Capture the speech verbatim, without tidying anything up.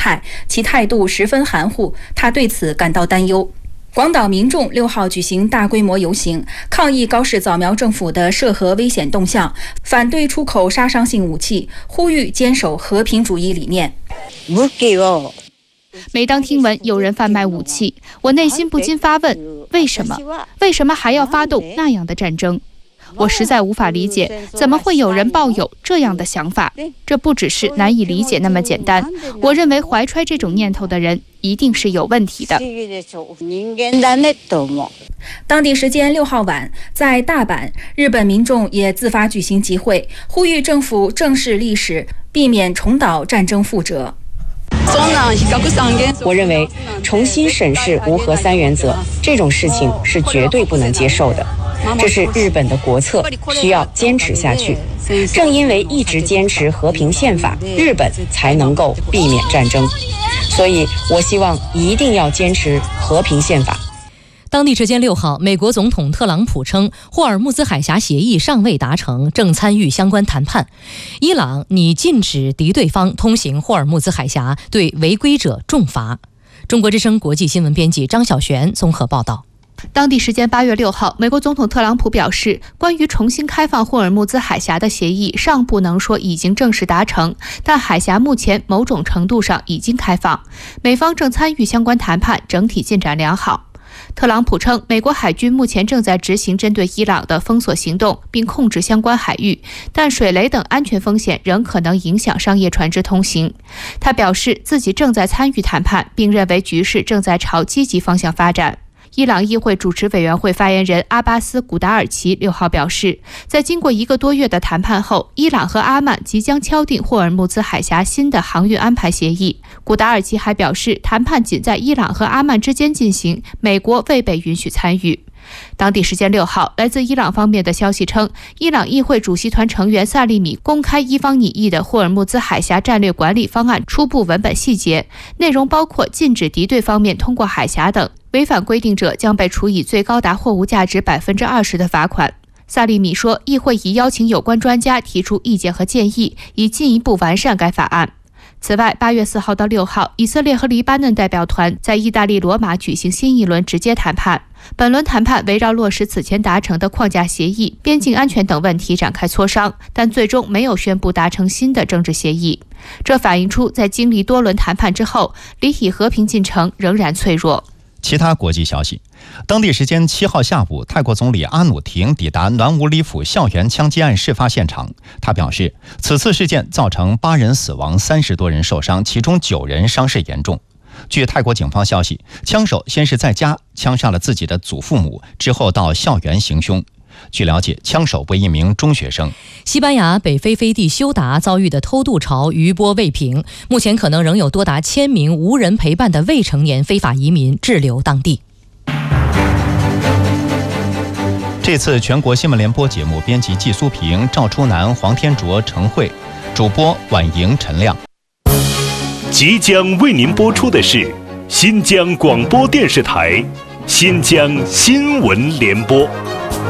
态，其态度十分含糊，他对此感到担忧。广岛民众六号举行大规模游行，抗议高市早苗政府的涉核危险动向，反对出口杀伤性武器，呼吁坚守和平主义理念。 每当听闻有人贩卖武器，我内心不禁发问：为什么？为什么还要发动那样的战争？我实在无法理解，怎么会有人抱有这样的想法？这不只是难以理解那么简单。我认为怀揣这种念头的人一定是有问题的。 当地时间六号晚，在大阪，日本民众也自发举行集会，呼吁政府正视历史，避免重蹈战争覆辙。 我认为重新审视无核三原则这种事情是绝对不能接受的，这是日本的国策，需要坚持下去。正因为一直坚持和平宪法，日本才能够避免战争。所以我希望一定要坚持和平宪法。 当地时间六号，美国总统特朗普称，霍尔木兹海峡协议尚未达成，正参与相关谈判。伊朗拟禁止敌对方通行霍尔木兹海峡，对违规者重罚。中国之声国际新闻编辑张晓璇综合报道。 当地时间八月六号，美国总统特朗普表示，关于重新开放霍尔木兹海峡的协议尚不能说已经正式达成，但海峡目前某种程度上已经开放，美方正参与相关谈判，整体进展良好。特朗普称，美国海军目前正在执行针对伊朗的封锁行动，并控制相关海域，但水雷等安全风险仍可能影响商业船只通行。他表示自己正在参与谈判，并认为局势正在朝积极方向发展。伊朗议会主持委员会发言人阿巴斯·古达尔奇六号表示，在经过一个多月的谈判后，伊朗和阿曼即将敲定霍尔木兹海峡新的航运安排协议。古达尔奇还表示，谈判仅在伊朗和阿曼之间进行，美国未被允许参与。当地时间六号，来自伊朗方面的消息称，伊朗议会主席团成员萨利米公开伊方拟议的霍尔木兹海峡战略管理方案初步文本细节，内容包括禁止敌对方面通过海峡等，违反规定者将被处以最高达货物价值百分之二十的罚款。萨利米说，议会已邀请有关专家提出意见和建议，以进一步完善该法案。此外，八月四号到六号，以色列和黎巴嫩代表团在意大利罗马举行新一轮直接谈判。本轮谈判围绕落实此前达成的框架协议、边境安全等问题展开磋商，但最终没有宣布达成新的政治协议。这反映出在经历多轮谈判之后，离以和平进程仍然脆弱。 其他国际消息，当地时间七号下午，泰国总理阿努廷抵达暖武里府校园枪击案事发现场。他表示，此次事件造成八人死亡，三十多人受伤，其中九人伤势严重。据泰国警方消息，枪手先是在家枪杀了自己的祖父母，之后到校园行凶。据了解，枪手为一名中学生。 西班牙北非飞地休达遭遇的偷渡潮余波未平，目前可能仍有多达千名无人陪伴的未成年非法移民滞留当地。 这次全国新闻联播节目编辑季苏平、赵初南、黄天卓、陈慧，主播婉莹、陈亮。 即将为您播出的是新疆广播电视台新疆新闻联播。